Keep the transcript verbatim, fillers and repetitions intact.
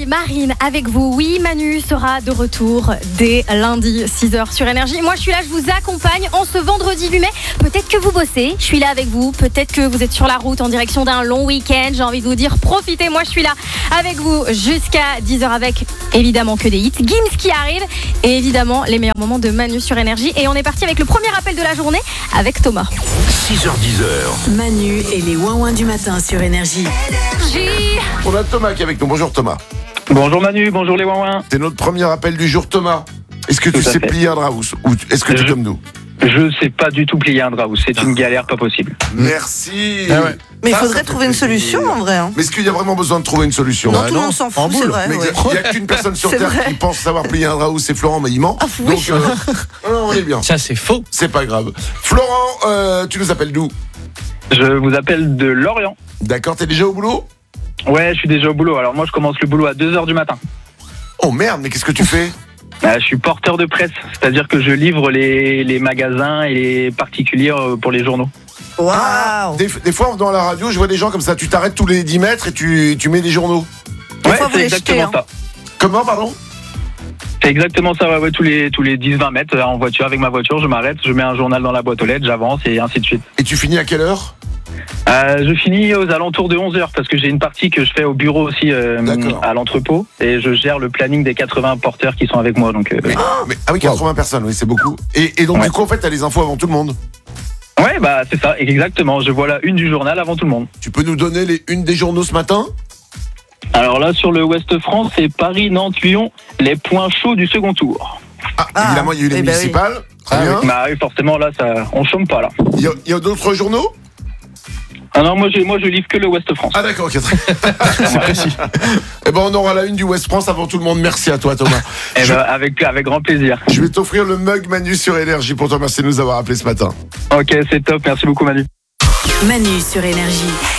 Marine avec vous. Oui, Manu sera de retour dès lundi six heures sur Énergie. Moi, je suis là, je vous accompagne en ce vendredi huit mai. Peut-être que vous bossez, je suis là avec vous. Peut-être que vous êtes sur la route en direction d'un long week-end. J'ai envie de vous dire, profitez. Moi, je suis là avec vous jusqu'à dix heures avec évidemment que des hits. Gims qui arrive et évidemment les meilleurs moments de Manu sur Énergie. Et on est parti avec le premier appel de la journée avec Thomas. six heures dix heures. Manu et les ouin-ouin du matin sur Énergie. Énergie. On a Thomas qui est avec nous. Bonjour Thomas. Bonjour Manu, bonjour les ouin-ouin. C'est notre premier appel du jour Thomas. Est-ce que Tout tu à sais fait. plier un draus ou est-ce que tu es Je- comme nous? Je sais pas du tout plier un drap, c'est une galère pas possible. Merci. Ah ouais. Mais il Ça, faudrait ça fait trouver une plaisir. solution en vrai. Hein. Mais est-ce qu'il y a vraiment besoin de trouver une solution? Non, Ah, tout le monde s'en en fout, c'est boule. vrai. Mais il ouais. n'y a, qu'une personne sur C'est Terre vrai. qui pense savoir plier un draus, c'est Florent, mais il ment. Ah, oui. Donc, euh, non, on est bien. Ça, c'est faux. C'est pas grave. Florent, euh, tu nous appelles d'où? Je vous appelle de Lorient. D'accord, t'es déjà au boulot? Ouais, je suis déjà au boulot. Alors moi, je commence le boulot à deux heures du matin. Oh merde, mais qu'est-ce que tu fais? Euh, je suis porteur de presse, c'est-à-dire que je livre les, les magasins et les particuliers euh, pour les journaux. Waouh. Des, des fois, dans la radio, je vois des gens comme ça, tu t'arrêtes tous les dix mètres et tu, tu mets des journaux. Des Ouais, fois, vous c'est les exactement jetez, hein. ça. Comment, pardon? C'est exactement ça, ouais, ouais, tous les, tous les dix vingt mètres euh, en voiture, avec ma voiture, je m'arrête, je mets un journal dans la boîte aux lettres, j'avance et ainsi de suite. Et tu finis à quelle heure? Euh, je finis aux alentours de onze heures parce que j'ai une partie que je fais au bureau aussi euh, D'accord. à l'entrepôt et je gère le planning des quatre-vingts porteurs qui sont avec moi. Donc, euh, mais, mais- Ah oui, quatre-vingts personnes, oui, c'est beaucoup. Et, et donc, Ouais. du coup, en fait, t'as les infos avant tout le monde. ouais, bah c'est ça, exactement. Je vois la une du journal avant tout le monde. Tu peux nous donner les unes des journaux ce matin? Alors là, sur le Ouest France, c'est Paris, Nantes, Lyon, les points chauds du second tour. Ah, Ah, évidemment, il y a eu les eh ben oui. municipales. Très Ah bien. Bah oui, forcément, là, ça, on chôme pas là. Il y a, il y a d'autres journaux? Ah non, moi, j'ai, moi, je livre que le Ouest France. Ah d'accord, ok. très- C'est précis. Eh ben, on aura la une du West France avant tout le monde. Merci à toi, Thomas. Eh je, ben, avec, avec grand plaisir. je vais t'offrir le mug Manu sur Énergie pour toi. Merci de nous avoir appelé ce matin. Ok, c'est top. Merci beaucoup, Manu. Manu sur Énergie.